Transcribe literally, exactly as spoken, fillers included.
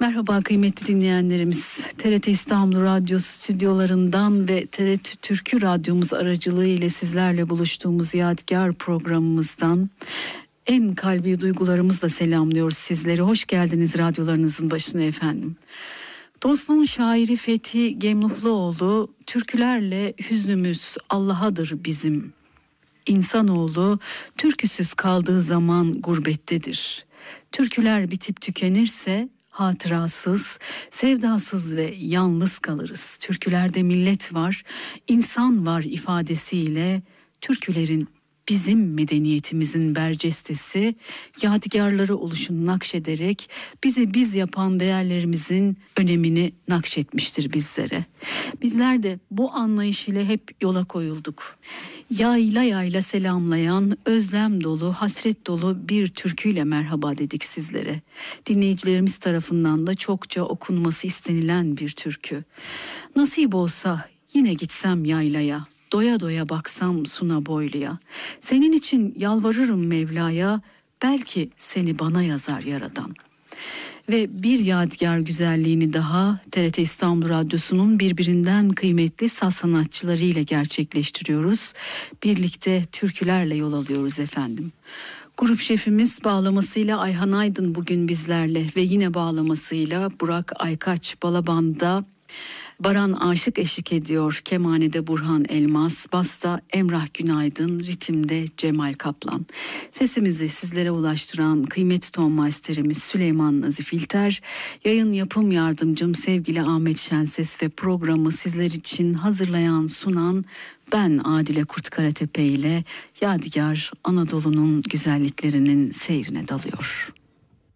Merhaba kıymetli dinleyenlerimiz. T R T İstanbul Radyosu stüdyolarından ve T R T Türkü Radyomuz aracılığı ile sizlerle buluştuğumuz Yadigar programımızdan en kalbi duygularımızla selamlıyoruz sizleri. Hoş geldiniz radyolarınızın başına efendim. Dostluğun şairi Fethi Gemluhluoğlu, türkülerle hüznümüz Allah'adır bizim. İnsanoğlu türküsüz kaldığı zaman gurbettedir. Türküler bitip tükenirse hatırasız, sevdasız ve yalnız kalırız. Türkülerde millet var, insan var ifadesiyle türkülerin bizim medeniyetimizin bercestesi, yadigarları oluşunu nakşederek bize biz yapan değerlerimizin önemini nakşetmiştir bizlere. Bizler de bu anlayış ile hep yola koyulduk. Yayla yayla selamlayan, özlem dolu, hasret dolu bir türküyle merhaba dedik sizlere. Dinleyicilerimiz tarafından da çokça okunması istenilen bir türkü. Nasip olsa yine gitsem yaylaya, doya doya baksam suna boyluya. Senin için yalvarırım Mevla'ya, belki seni bana yazar yaradan. Ve bir yadigar güzelliğini daha T R T İstanbul Radyosu'nun birbirinden kıymetli saz sanatçıları ile gerçekleştiriyoruz. Birlikte türkülerle yol alıyoruz efendim. Grup şefimiz bağlamasıyla Ayhan Aydın bugün bizlerle ve yine bağlamasıyla Burak Aykaç, balabanda Baran Aşık eşlik ediyor. Kemanede Burhan Elmas, basta Emrah Günaydın, ritimde Cemal Kaplan. Sesimizi sizlere ulaştıran kıymetli ton masterimiz Süleyman Nazif İlter, yayın yapım yardımcım sevgili Ahmet Şenses ve programı sizler için hazırlayan sunan ben Adile Kurtkaratepe ile Yadigar Anadolu'nun güzelliklerinin seyrine dalıyor.